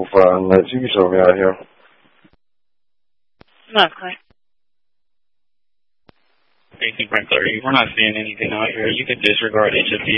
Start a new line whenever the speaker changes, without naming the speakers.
fine. You can show me out here.
Okay.
Sprinkler, we're not seeing anything out here. You could disregard HFD